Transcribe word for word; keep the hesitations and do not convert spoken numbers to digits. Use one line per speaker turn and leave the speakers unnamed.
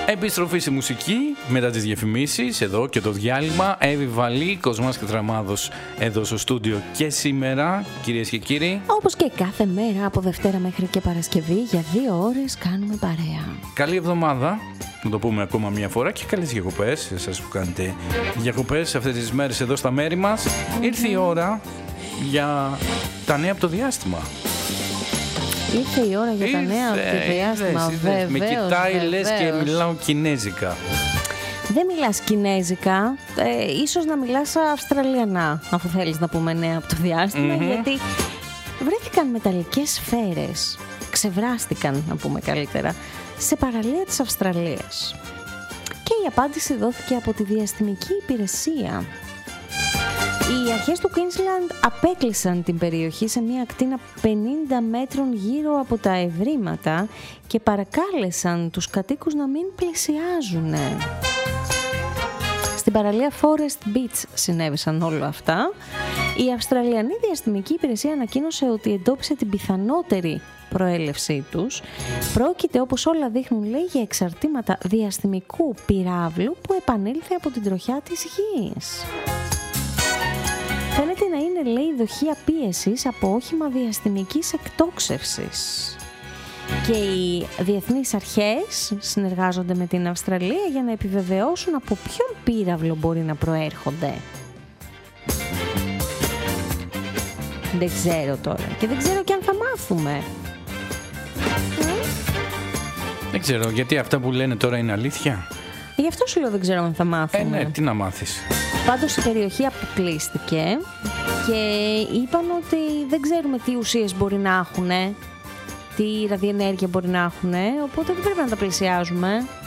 Επιστροφή στη μουσική μετά τις διαφημίσεις, εδώ και το διάλειμμα. Εύη Βαλή, Κοσμάς και Τραμάδος εδώ στο στούντιο και σήμερα, κυρίες και κύριοι.
Όπως και κάθε μέρα από Δευτέρα μέχρι και Παρασκευή, για δύο ώρες κάνουμε παρέα.
Καλή εβδομάδα, να το πούμε ακόμα μια φορά, και καλές διακοπές, εσάς που κάνετε διακοπές αυτές τις μέρες εδώ στα μέρη μας. Mm-hmm. Ήρθε η ώρα για τα νέα από το διάστημα.
Ήρθε η ώρα για ήρθε, τα νέα από το διάστημα, βεβαίως.
Με κοιτάει,
βεβαίως.
Λες και μιλάω κινέζικα.
Δεν μιλάς κινέζικα, ε, ίσως να μιλάς αυστραλιανά, αφού θέλεις να πούμε νέα από το διάστημα, mm-hmm. γιατί βρέθηκαν μεταλλικές σφαίρες, ξεβράστηκαν να πούμε καλύτερα, σε παραλία της Αυστραλίας. Και η απάντηση δόθηκε από τη διαστημική υπηρεσία. Οι αρχές του Queensland απέκλεισαν την περιοχή σε μια ακτίνα πενήντα μέτρων γύρω από τα ευρήματα και παρακάλεσαν τους κατοίκους να μην πλησιάζουν. Στην παραλία Forest Beach συνέβησαν όλα αυτά. Η Αυστραλιανή Διαστημική Υπηρεσία ανακοίνωσε ότι εντόπισε την πιθανότερη προέλευσή τους. Πρόκειται, όπως όλα δείχνουν, λέει, για εξαρτήματα διαστημικού πυράβλου που επανήλθε από την τροχιά της Γης. Φαίνεται να είναι, λέει, δοχεία πίεσης από όχημα διαστημικής εκτόξευσης. Και οι διεθνείς αρχές συνεργάζονται με την Αυστραλία για να επιβεβαιώσουν από ποιον πύραυλο μπορεί να προέρχονται. Δεν ξέρω τώρα. Και δεν ξέρω και αν θα μάθουμε.
Δεν ξέρω, γιατί αυτά που λένε τώρα είναι αλήθεια.
Γι' αυτό σου λέω δεν ξέρω αν θα μάθουμε.
Ε, ναι, τι να μάθεις.
Πάντως η περιοχή αποκλείστηκε και είπαν ότι δεν ξέρουμε τι ουσίες μπορεί να έχουν, τι ραδιενέργεια μπορεί να έχουν, οπότε δεν πρέπει να τα πλησιάζουμε.